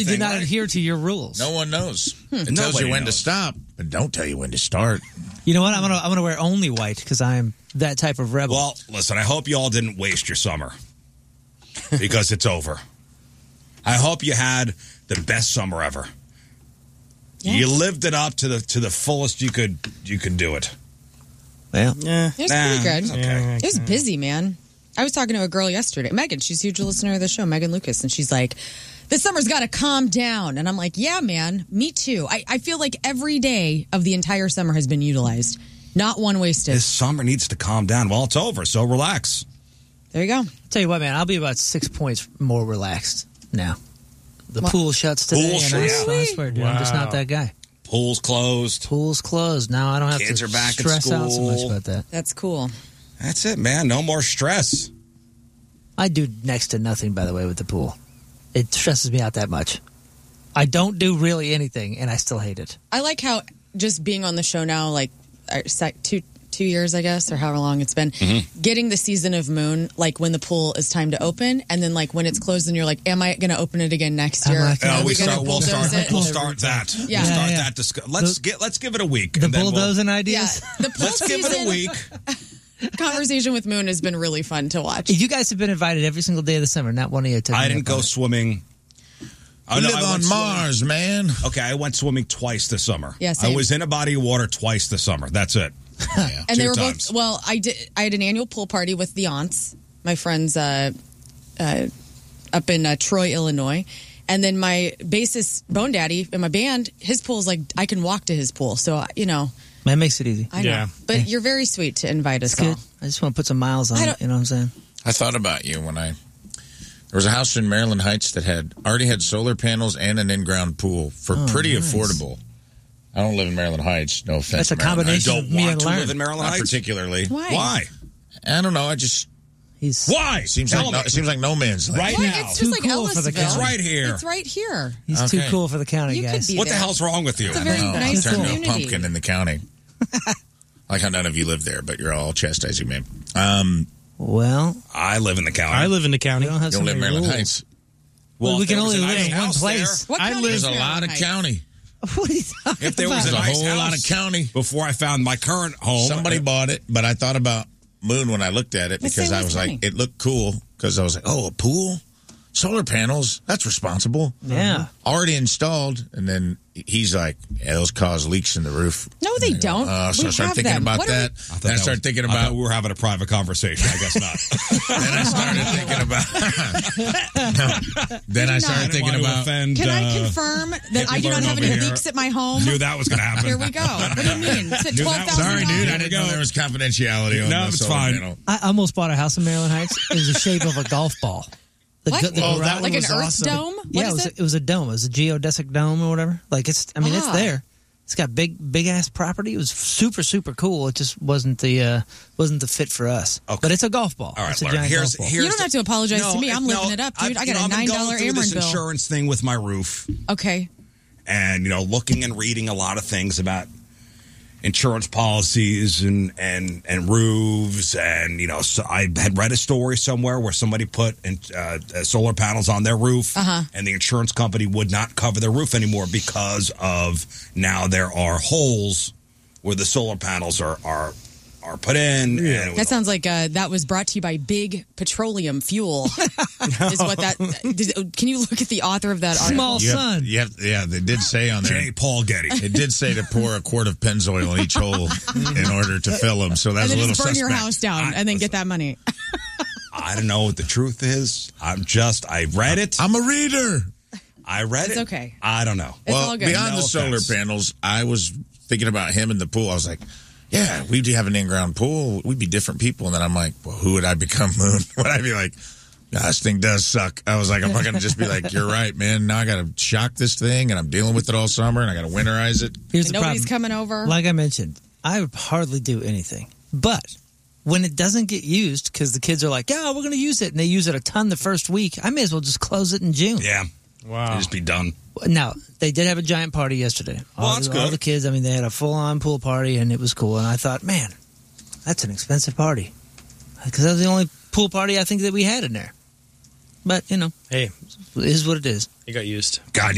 did not adhere to your rules. No one knows. It tells you when to stop, but don't tell you when to start. You know what? I'm gonna wear only white because I'm that type of rebel. Well, listen, I hope you all didn't waste your summer because it's over. I hope you had the best summer ever. Yes. You lived it up to the fullest you could do it. Well, it was pretty good. Okay. It was busy, man. I was talking to a girl yesterday, Megan. She's a huge listener of the show, Megan Lucas, and she's like, "This summer's got to calm down." And I'm like, "Yeah, man, me too." I feel like every day of the entire summer has been utilized, not one wasted. This summer needs to calm down. Well, it's over, so relax. There you go. Tell you what, man, I'll be about 6 points more relaxed now. The pool shuts today, I swear, dude, I'm just not that guy. Pool's closed. Now I don't have Kids to are back at stress out so school. much about that. That's cool. That's it, man. No more stress. I do next to nothing, by the way, with the pool. It stresses me out that much. I don't do really anything, and I still hate it. I like how just being on the show now, like 2 years, I guess, or however long it's been, getting the season of Moon, like when the pool is time to open, and then like when it's closed, and you're like, am I going to open it again next year? We'll start that. Yeah. We'll start that. Let's give it a week. The bulldozing ideas? Yeah. The pool Let's give it a week. Conversation with Moon has been really fun to watch. You guys have been invited every single day of the summer. Not one of you took me I didn't up on go it. swimming. I live on Mars, man. Okay, I went swimming twice this summer. Yeah, same. I was in a body of water twice this summer. That's it. And they were both. Well, I had an annual pool party with the aunts, my friends up in Troy, Illinois, and then my bassist Bone Daddy in my band. His pool's like I can walk to his pool, so that makes it easy. I know, but you're very sweet to invite us all. I just want to put some miles on it. You know what I'm saying? I thought about you when there was a house in Maryland Heights that already had solar panels and an in-ground pool for pretty affordable. I don't live in Maryland Heights. No offense. That's a combination I of don't me want and to Larry. live in Maryland Not Heights. particularly. Why? I don't know. Why? It seems like no man's land. Right now. It's just like cool for the Ellisville. It's right here. It's right here. He's too cool for the county, You could guys. be What the there. hell's wrong with you? It's a very nice Turned into a community. pumpkin in the county. Like how none of you live there, but you're all chastising me. Well, I live in the county. I live in the county. we don't have You don't live in Maryland rules. Heights. Well, we can if there was only a live nice in one house place. What county There's is a Maryland lot of Heights? county. What are you talking If there about? was a There's a nice whole lot house of county. before I found my current home. Somebody bought it, but I thought about Moon when I looked at it Let's because say I it was was like, funny. it looked cool because I was like, oh, a pool? Solar panels? That's responsible. Yeah. Already installed. And then he's like, yeah, those cause leaks in the roof. No, they don't. So I We started have thinking them. about What are that. Then I started thinking I about. thought we were having a private conversation. I guess not. Then I started thinking about. Then I started thinking about. Can I confirm that I do not have any leaks at my home? Knew that was going to happen. Here we go. What do you mean? It's at Knew that was- $12,000. Sorry, dude. I Here we didn't know go. there was confidentiality on No, the it's solar fine. panel. I almost bought a house in Maryland Heights. It was the shape of a golf ball. What? garage- Like an Earth dome? What Yeah, is it was a dome. It was a geodesic dome or whatever. Like it's there. It's got big ass property. It was super, super cool. It just wasn't the fit for us. Okay. But it's a golf ball. All right, it's a Larry, giant here's- golf ball. here's You don't have to apologize to me. I'm living it up, dude. I got a I've been going $9 through this Ameren bill. insurance thing with my roof, Okay. and looking and reading a lot of things about insurance policies and roofs, and so I had read a story somewhere where somebody put solar panels on their roof, and the insurance company would not cover their roof anymore because of now there are holes where the solar panels are put in. Yeah. And That sounds like that was brought to you by Big Petroleum Fuel. Is what that? Can you look at the author of that article? Small sun. Yeah, they did say on there. J. Paul Getty. It did say to pour a quart of Pennzoil in each hole in order to fill them. So that's And a then little just burn suspect. your house down and then get that money. I don't know what the truth is. I read it. I'm a reader. I read It's it. okay. I don't know. It's all Well, good. beyond No the solar offense. panels, I was thinking about him in the pool. I was like, yeah, we do have an in-ground pool. We'd be different people. And then I'm like, well, who would I become, Moon? Would I be like, "God, this thing does suck"? I was like, I'm not going to just be like, you're right, man. Now I got to shock this thing, and I'm dealing with it all summer, and I got to winterize it. Here's And the nobody's problem. coming over. Like I mentioned, I would hardly do anything. But when it doesn't get used, because the kids are like, yeah, we're going to use it, and they use it a ton the first week, I may as well just close it in June. Yeah. Wow. Just be done. Now, they did have a giant party yesterday. Well, that's All good. the kids, they had a full-on pool party, and it was cool. And I thought, man, that's an expensive party. Because that was the only pool party I think that we had in there. But, Hey, it is what it is. it got used. God,